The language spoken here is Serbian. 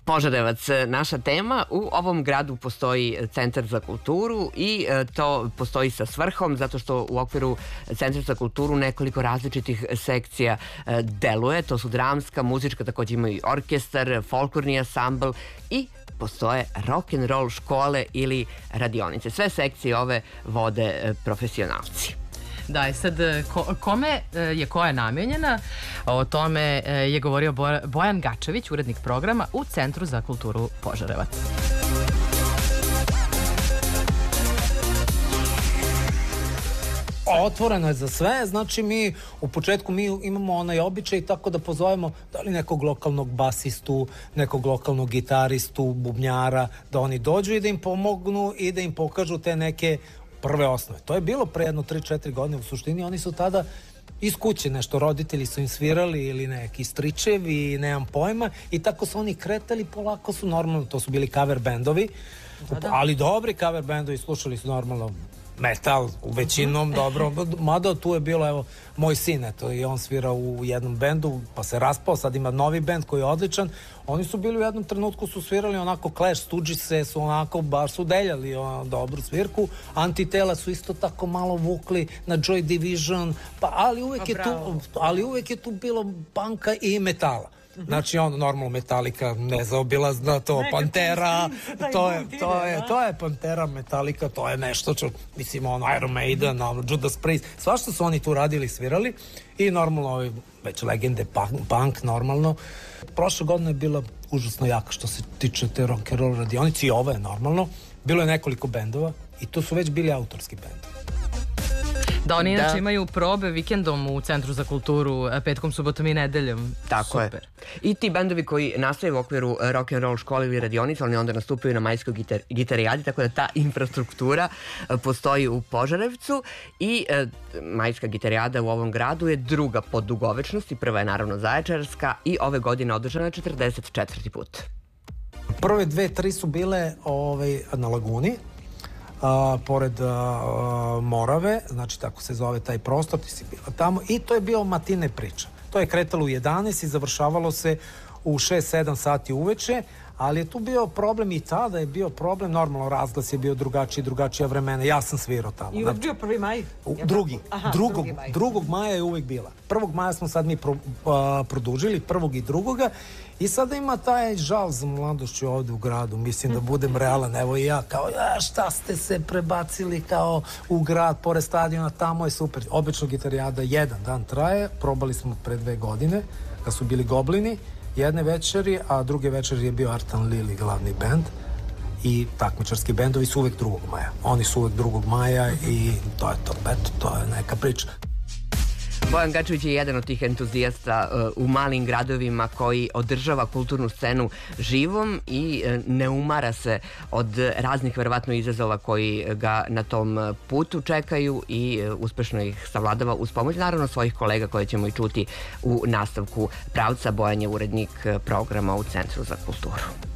Požarevac, naša tema. U ovom gradu postoji Centar za kulturu i to postoji sa svrhom zato što u okviru Centra za kulturu nekoliko različitih sekcija deluje. To su dramska, muzička, takođe imaju i orkestar, folklorni ansambl i postoje rock'n'roll škole ili radionice. Sve sekcije ove vode profesionalci. Da, i sad kome je koja namenjena, o tome je govorio Bojan Gačević, urednik programa u Centru za kulturu Požarevac. Otvoreno je za sve, znači mi u početku imamo onaj običaj tako da pozovemo da li nekog lokalnog basistu, nekog lokalnog gitaristu, bubnjara, da oni dođu i da im pomognu i da im pokažu te neke prve osnove. To je bilo pre jedno 3-4 godine u suštini, oni su tada iz kuće nešto, roditelji su im svirali ili neki stričevi, nemam pojma, i tako su oni kretali, polako su normalno, to su bili cover bendovi, ali dobri cover bendovi, slušali su normalno metal, u većinom dobro, mada tu je bilo, evo, moj sin, eto, i on svira u jednom bendu, pa se raspao, sad ima novi bend koji je odličan. Oni su bili u jednom trenutku, su svirali onako Clash, Stooges su onako, baš su deljali dobru svirku, Antitela su isto tako malo vukli na Joy Division, pa, ali uvek je tu bilo punka i metala. Znači normalno Metallica, nezaobilazna, to Pantera, to je Pantera, Metallica, to je nešto čo, mislim, Iron Maiden, Judas Priest, svašta su oni tu radili, svirali i normalno već legende punk, normalno. Prošle godine je bila užasno jaka što se tiče te rock'n'roll radionici i ovo je normalno. Bilo je nekoliko bendova i to su već bili autorski bendovi. Da, oni inače imaju probe vikendom u Centru za kulturu, petkom, subotom i nedeljom. Tako je. I ti bendovi koji nastaju u okviru rock'n'roll škole ili radionica, oni onda nastupaju na Majskoj gitarijadi, tako da ta infrastruktura postoji u Požarevcu i Majska gitarijada u ovom gradu je druga po dugovečnosti, prva je naravno Zaječarska i ove godine održana 44. put. Prve 2-3 su bile na Laguni, pored Morave, znači tako se zove taj prostor, ti si bila tamo, i to je bio matine priča. To je kretalo u 11 i završavalo se u 6-7 sati uveče, ali je tu bio problem i tada je bio problem, normalno razglas je bio drugačija vremena, ja sam svirao tamo. I uvek bio 1. maj? Drugog maja je uvek bila. 1. maja smo sad mi produžili, 1. i 2. I sada ima taj žal za mladošću ovde u gradu, mislim da budem realan, evo i ja, kao, šta ste se prebacili kao u grad, pored stadiona, tamo je super. Obično gitarijada jedan dan traje, probali smo pre 2 godine, kad su bili Goblini, jedne večeri, a druge večeri je bio Artan Lili, glavni bend, i takmičarski bendovi su uvek 2. maja. Oni su uvek 2. maja i to je to, eto, to je neka priča. Bojan Gačević je jedan od tih entuzijasta u malim gradovima koji održava kulturnu scenu živom i ne umara se od raznih verovatno izazova koji ga na tom putu čekaju i uspešno ih savladava uz pomoć naravno svojih kolega koje ćemo i čuti u nastavku pravca. Bojan je urednik programa u Centru za kulturu.